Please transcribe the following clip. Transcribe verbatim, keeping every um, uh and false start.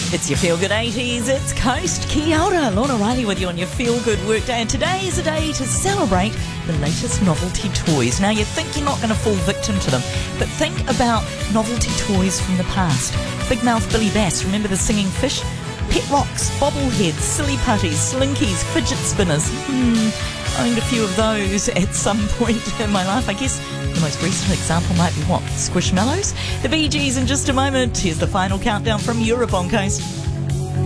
It's your Feel Good eighties, it's Coast. Kia ora, Lorna Riley with you on your Feel Good workday, and today is a day to celebrate the latest novelty toys. Now, you think you're not going to fall victim to them, but think about novelty toys from the past. Big Mouth Billy Bass, remember the singing fish? Pet rocks, bobbleheads, silly putties, slinkies, fidget spinners. Hmm, owned a few of those at some point in my life. I guess the most recent example might be what? Squishmallows? The Bee Gees in just a moment. Here's the final countdown from Europe on Coast.